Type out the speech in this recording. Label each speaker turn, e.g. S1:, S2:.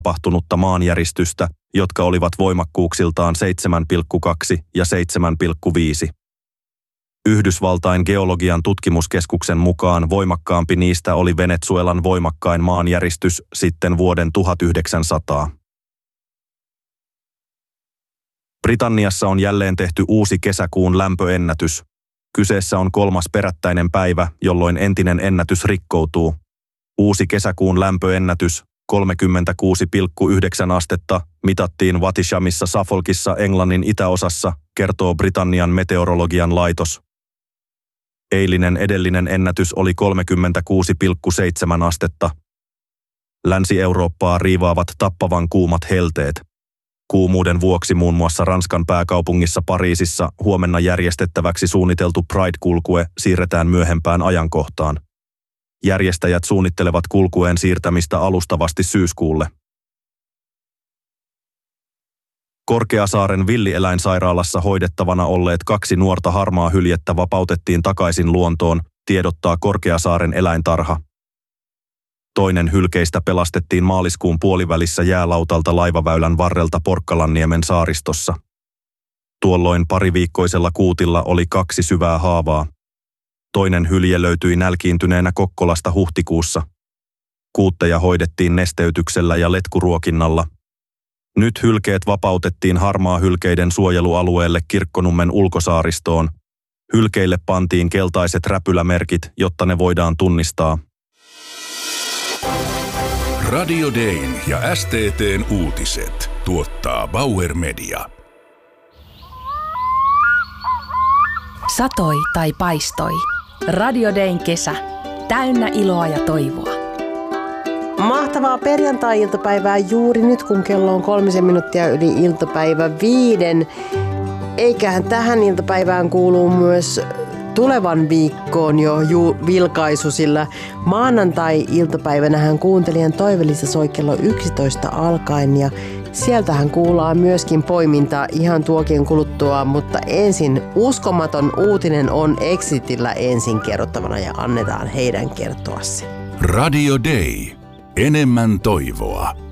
S1: tapahtunutta maanjäristystä, jotka olivat voimakkuuksiltaan 7,2 ja 7,5. Yhdysvaltain geologian tutkimuskeskuksen mukaan voimakkaampi niistä oli Venezuelan voimakkain maanjäristys sitten vuoden 1900. Britanniassa on jälleen tehty uusi kesäkuun lämpöennätys. Kyseessä on 3. perättäinen päivä, jolloin entinen ennätys rikkoutuu. Uusi kesäkuun lämpöennätys, 36,9 astetta, mitattiin Watishamissa Suffolkissa Englannin itäosassa, kertoo Britannian meteorologian laitos. Eilinen edellinen ennätys oli 36,7 astetta. Länsi-Eurooppaa riivaavat tappavan kuumat helteet. Kuumuuden vuoksi muun muassa Ranskan pääkaupungissa Pariisissa huomenna järjestettäväksi suunniteltu Pride-kulkue siirretään myöhempään ajankohtaan. Järjestäjät suunnittelevat kulkueen siirtämistä alustavasti syyskuulle. Korkeasaaren villieläinsairaalassa hoidettavana olleet 2 nuorta harmaahyljettä vapautettiin takaisin luontoon, tiedottaa Korkeasaaren eläintarha. Toinen hylkeistä pelastettiin maaliskuun puolivälissä jäälautalta laivaväylän varrelta Porkkalanniemen saaristossa. Tuolloin pariviikkoisella kuutilla oli 2 syvää haavaa. Toinen hylje löytyi nälkiintyneenä Kokkolasta huhtikuussa. Kuutteja hoidettiin nesteytyksellä ja letkuruokinnalla. Nyt hylkeet vapautettiin harmaahylkeiden suojelualueelle Kirkkonummen ulkosaaristoon. Hylkeille pantiin keltaiset räpylämerkit, jotta ne voidaan tunnistaa.
S2: Radio Dayn ja STT:n uutiset tuottaa Bauer Media.
S3: Satoi tai paistoi. Radio Dayn kesä. Täynnä iloa ja toivoa.
S4: Mahtavaa perjantai-iltapäivää juuri nyt, kun kello on 3 minuuttia yli iltapäivä 5. Eiköhän tähän iltapäivään kuuluu myös tulevan viikkoon jo vilkaisu, sillä maanantai-iltapäivänähän kuuntelijan toivellista soi kello 11 alkaen ja sieltähän kuullaan myöskin poimintaa ihan tuokien kuluttua, mutta ensin uskomaton uutinen on Exitillä ensin kerrottavana ja annetaan heidän kertoa se.
S2: Radio Day. Enemmän toivoa.